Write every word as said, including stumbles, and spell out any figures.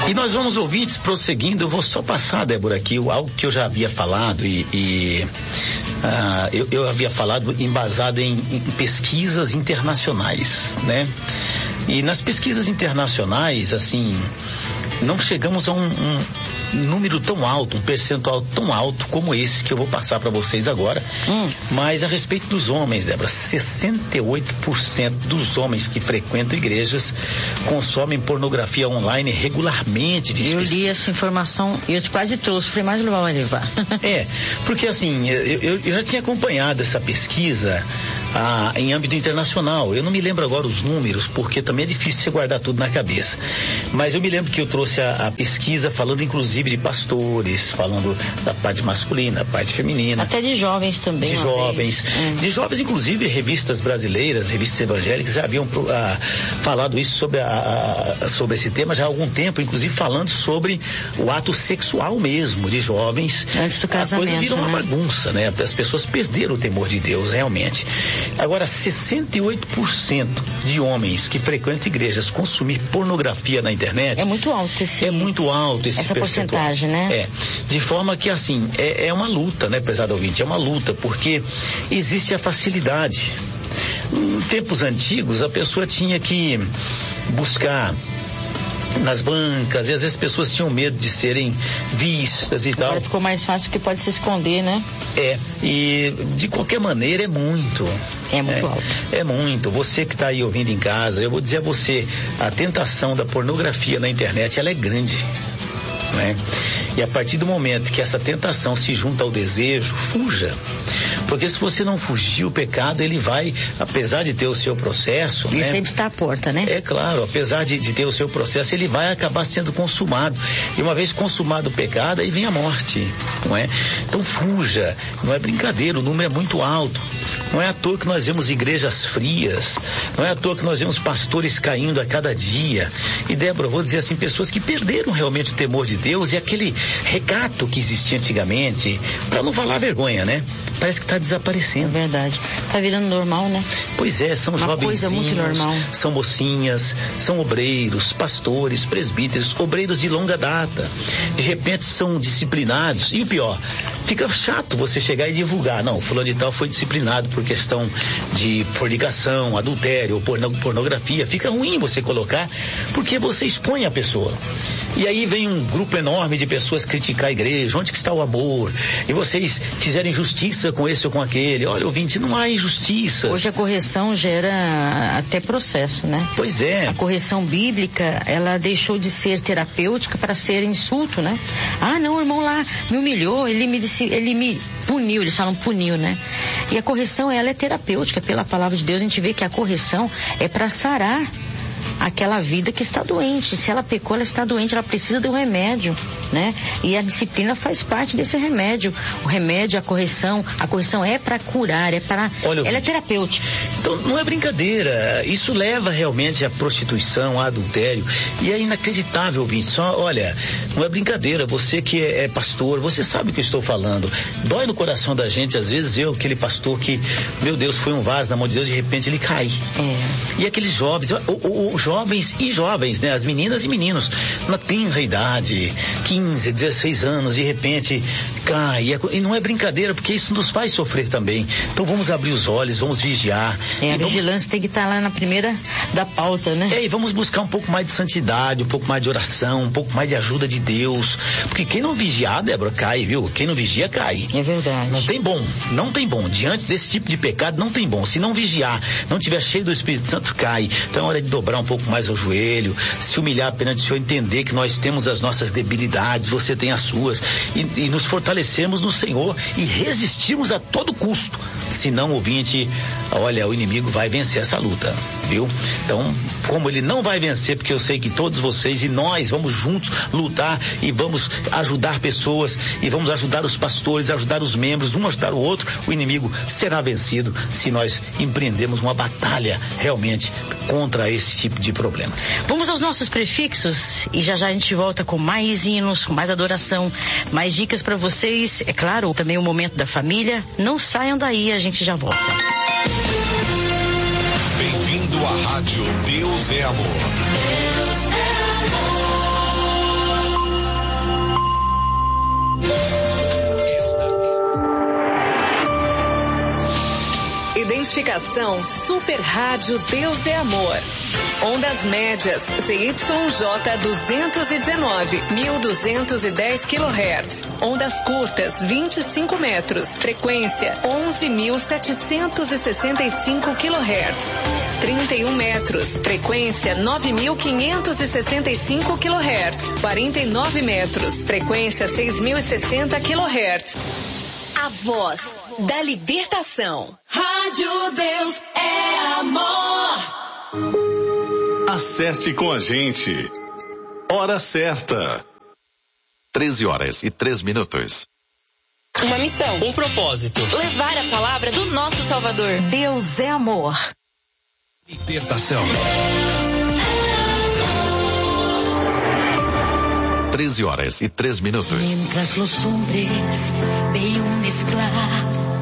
E nós vamos, ouvintes, prosseguindo. Eu vou só passar, Débora, aqui algo que eu já havia falado e, e uh, eu, eu havia falado embasado em, em pesquisas internacionais, né? E nas pesquisas internacionais, assim, não chegamos a um, um número tão alto, um percentual tão alto como esse que eu vou passar para vocês agora. Hum. Mas a respeito dos homens, Débora, sessenta e oito por cento dos homens que frequentam igrejas consomem pornografia online regularmente. Diz eu li essa informação e eu quase trouxe, falei, mais não vai levar. É, porque assim, eu, eu já tinha acompanhado essa pesquisa ah, em âmbito internacional. Eu não me lembro agora os números, porque também é difícil você guardar tudo na cabeça. Mas eu me lembro que eu trouxe a, a pesquisa falando inclusive de pastores, falando da parte masculina, da parte feminina. Até de jovens também. De jovens. Hum. De jovens, inclusive, revistas brasileiras, revistas evangélicas já haviam ah, falado isso sobre, a, a, sobre esse tema já há algum tempo, inclusive falando sobre o ato sexual mesmo de jovens. Antes do casamento. A coisa virou, né, uma bagunça, né? As pessoas perderam o temor de Deus, realmente. Agora, sessenta e oito por cento de homens que frequentam igrejas consumir pornografia na internet. É muito alto esse. É muito alto esse essa percentual. Porcentagem, né? É. De forma que, assim, é, é uma luta, né, prezado ouvinte? É uma luta, porque existe a facilidade. Em tempos antigos, a pessoa tinha que buscar nas bancas, e às vezes as pessoas tinham medo de serem vistas e Agora tal. Ficou mais fácil porque pode se esconder, né? É, e de qualquer maneira é muito. É muito é, alto. É muito. Você que está aí ouvindo em casa, eu vou dizer a você, a tentação da pornografia na internet, ela é grande. Né? E a partir do momento que essa tentação se junta ao desejo, fuja. Porque se você não fugir, o pecado, ele vai, apesar de ter o seu processo... Ele né? sempre está à porta, né? É claro, apesar de, de ter o seu processo, ele vai acabar sendo consumado. E uma vez consumado o pecado, aí vem a morte, não é? Então fuja, não é brincadeira, o número é muito alto. Não é à toa que nós vemos igrejas frias, não é à toa que nós vemos pastores caindo a cada dia. E, Débora, eu vou dizer assim, pessoas que perderam realmente o temor de Deus e aquele recato que existia antigamente, para não falar vergonha, né? Parece que está desaparecendo. É verdade. Está virando normal, né? Pois é, são Uma coisa muito normal. São mocinhas, são obreiros, pastores, presbíteros, obreiros de longa data. De repente são disciplinados. E o pior, fica chato você chegar e divulgar. Não, fulano de tal foi disciplinado por questão de fornicação, adultério ou pornografia. Fica ruim você colocar, porque você expõe a pessoa. E aí vem um grupo enorme de pessoas criticar a igreja. Onde que está o amor? E vocês fizerem justiça com esse ou com aquele. Olha, ouvinte, não há injustiça. Hoje a correção gera até processo, né? Pois é. A correção bíblica, ela deixou de ser terapêutica para ser insulto, né? Ah, não, o irmão lá me humilhou, ele me disse, ele me puniu, eles falam puniu, né? E a correção, ela é terapêutica. Pela palavra de Deus, a gente vê que a correção é para sarar aquela vida que está doente. Se ela pecou, ela está doente, ela precisa de um remédio, né? E a disciplina faz parte desse remédio. O remédio, a correção, a correção é para curar, é para... Olha, ela é terapêutica. Então, não é brincadeira. Isso leva realmente à prostituição, a adultério. E é inacreditável, ouvinte. Só, olha, não é brincadeira. Você que é, é pastor, você sabe o que eu estou falando. Dói no coração da gente, às vezes, eu, aquele pastor que, meu Deus, foi um vaso na mão de Deus, de repente ele cai. É. E aqueles jovens, o, o, o jovens e jovens, né? As meninas e meninos, na tenra idade, quinze, dezesseis anos, de repente cai. E não é brincadeira, porque isso nos faz sofrer também. Então vamos abrir os olhos, vamos vigiar. É, a vamos... vigilância tem que estar lá na primeira da pauta, né? É, e vamos buscar um pouco mais de santidade, um pouco mais de oração, um pouco mais de ajuda de Deus. Porque quem não vigiar, Débora, cai, viu? Quem não vigia, cai. É verdade. Não tem bom, não tem bom. Diante desse tipo de pecado, não tem bom. Se não vigiar, não tiver cheio do Espírito Santo, cai. Então é hora de dobrar um pouco mais o joelho, se humilhar perante o Senhor, entender que nós temos as nossas debilidades, você tem as suas, e, e nos fortalecermos no Senhor e resistirmos a todo custo. Se não, ouvinte, olha, o inimigo vai vencer essa luta, viu? Então, como ele não vai vencer, porque eu sei que todos vocês e nós vamos juntos lutar e vamos ajudar pessoas e vamos ajudar os pastores, ajudar os membros, um ajudar o outro, o inimigo será vencido se nós empreendermos uma batalha realmente contra esse tipo de problema. Vamos aos nossos prefixos e já já a gente volta com mais hinos, com mais adoração, mais dicas para vocês. É claro, também o momento da família. Não saiam daí, a gente já volta. Bem-vindo à rádio Deus é Amor. Deus é amor. Comunicação Super Rádio Deus é Amor. Ondas médias Z Y J duzentos e dezenove, mil duzentos e dez quilohertz. Ondas curtas vinte e cinco metros, frequência onze mil setecentos e sessenta e cinco quilohertz. trinta e um metros, frequência nove mil quinhentos e sessenta e cinco quilohertz. quarenta e nove metros, frequência seis mil e sessenta quilohertz. A voz da libertação. Rádio Deus é Amor. Acerte com a gente. Hora certa. treze horas e três minutos. Uma missão. Um propósito. Levar a palavra do nosso Salvador. Deus é amor. Libertação. treze horas e três minutos. Mientras los hombres de un esclavo